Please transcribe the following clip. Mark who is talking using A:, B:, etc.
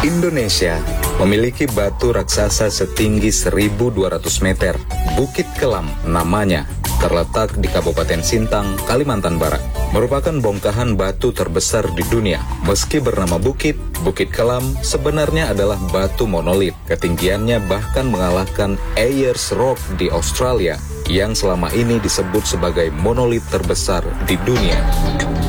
A: Indonesia memiliki batu raksasa setinggi 1.200 meter. Bukit Kelam namanya, terletak di Kabupaten Sintang, Kalimantan Barat. Merupakan bongkahan batu terbesar di dunia. Meski bernama bukit, Bukit Kelam sebenarnya adalah batu monolit. Ketinggiannya bahkan mengalahkan Ayers Rock di Australia, yang selama ini disebut sebagai monolit terbesar di dunia.